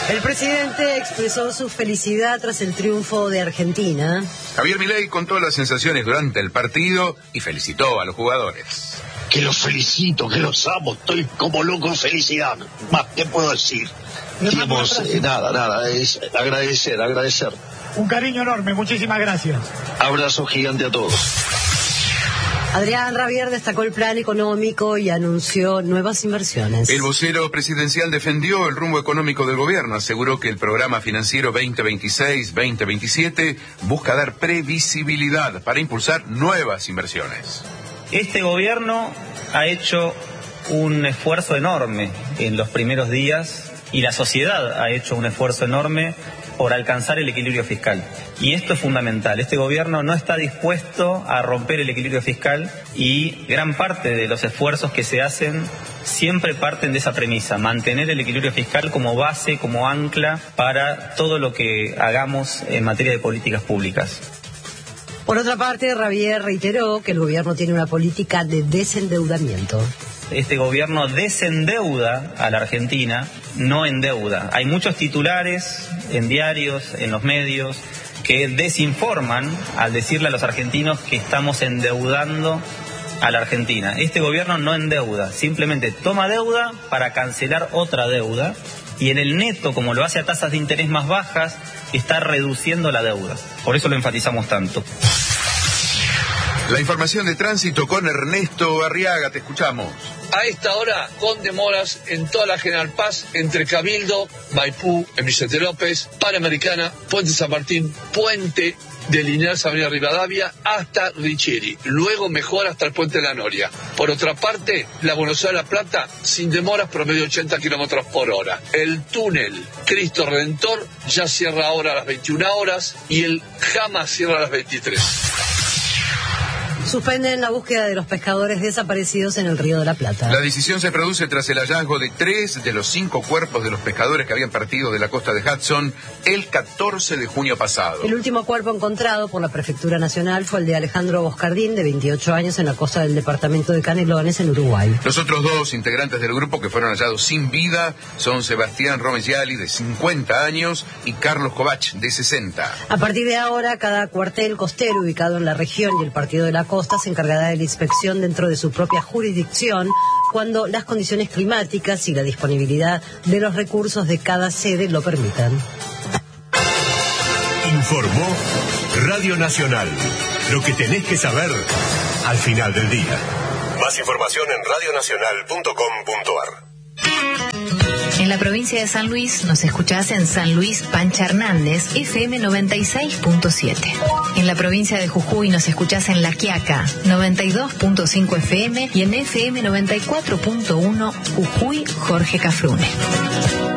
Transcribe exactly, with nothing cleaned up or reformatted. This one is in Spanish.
El presidente expresó su felicidad tras el triunfo de Argentina. Javier Milei contó las sensaciones durante el partido y felicitó a los jugadores. Que los felicito, que los amo, estoy como loco en felicidad. Más, ¿qué puedo decir? Digamos, eh, nada, nada, es agradecer, agradecer. Un cariño enorme, muchísimas gracias. Abrazo gigante a todos. Adrián Rabier destacó el plan económico y anunció nuevas inversiones. El vocero presidencial defendió el rumbo económico del gobierno. Aseguró que el programa financiero veinte veintiséis veinte veintisiete busca dar previsibilidad para impulsar nuevas inversiones. Este gobierno ha hecho un esfuerzo enorme en los primeros días y la sociedad ha hecho un esfuerzo enorme por alcanzar el equilibrio fiscal. Y esto es fundamental. Este gobierno no está dispuesto a romper el equilibrio fiscal y gran parte de los esfuerzos que se hacen siempre parten de esa premisa, mantener el equilibrio fiscal como base, como ancla para todo lo que hagamos en materia de políticas públicas. Por otra parte, Rabier reiteró que el gobierno tiene una política de desendeudamiento. Este gobierno desendeuda a la Argentina, no endeuda. Hay muchos titulares en diarios, en los medios, que desinforman al decirle a los argentinos que estamos endeudando a la Argentina. Este gobierno no endeuda, simplemente toma deuda para cancelar otra deuda y en el neto, como lo hace a tasas de interés más bajas, está reduciendo la deuda. Por eso lo enfatizamos tanto. La información de tránsito con Ernesto Arriaga, te escuchamos. A esta hora, con demoras en toda la General Paz, entre Cabildo, Maipú, Vicente López, Panamericana, Puente San Martín, Puente de Liniers, Avenida Rivadavia, hasta Richieri. Luego mejora hasta el Puente de la Noria. Por otra parte, la Buenos Aires-La Plata, sin demoras, promedio ochenta kilómetros por hora. El túnel Cristo Redentor ya cierra ahora a las veintiuna horas y el Jama cierra a las veintitrés. Suspenden la búsqueda de los pescadores desaparecidos en el Río de la Plata. La decisión se produce tras el hallazgo de tres de los cinco cuerpos de los pescadores que habían partido de la costa de Hudson el catorce de junio pasado. El último cuerpo encontrado por la Prefectura Nacional fue el de Alejandro Boscardín, de veintiocho años, en la costa del departamento de Canelones, en Uruguay. Los otros dos integrantes del grupo que fueron hallados sin vida son Sebastián Romegiali, de cincuenta años, y Carlos Kovach, de sesenta. A partir de ahora, cada cuartel costero ubicado en la región y el partido de la costa se encargará de la inspección dentro de su propia jurisdicción cuando las condiciones climáticas y la disponibilidad de los recursos de cada sede lo permitan. Informó Radio Nacional. Lo que tenés que saber al final del día. Más información en radio nacional punto com punto ar. En la provincia de San Luis nos escuchás en San Luis Pancha Hernández, F M noventa y seis punto siete. En la provincia de Jujuy nos escuchás en La Quiaca, noventa y dos punto cinco F M, y en F M noventa y cuatro punto uno Jujuy Jorge Cafrune.